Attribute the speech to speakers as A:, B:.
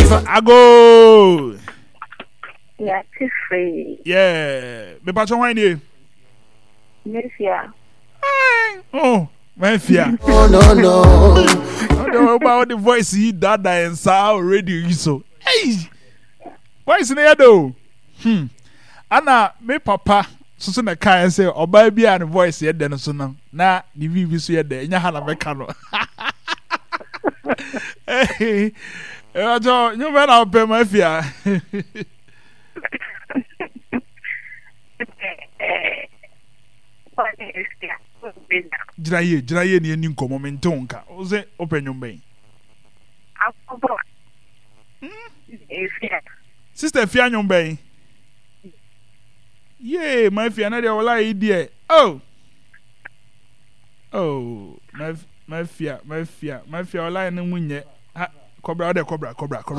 A: Ago.
B: Yeah, it's free.
A: Yeah. Me patch on wine.
B: Yes, yeah.
A: Oh, my fear.
C: Oh no.
A: I don't know about the voice he that and sound radio so. Hey. Voice near though. Anna, me papa. So na kai say oba bia ne voice ye den so na the vivi so ye den nya ha na meka no. Hey. Ajo, you better pay my fear. Jira ye ni nkomo mento nka. O se open your main. Sister Fia nyombe. Yeah, my fear na dey wala idea. Oh. Oh, my fear wala na munye. Cobra.